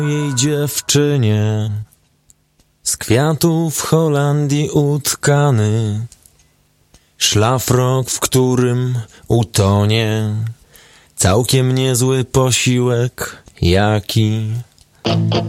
jej dziewczynie z kwiatów w Holandii utkany, szlafrok, w którym utonie całkiem niezły posiłek jaki.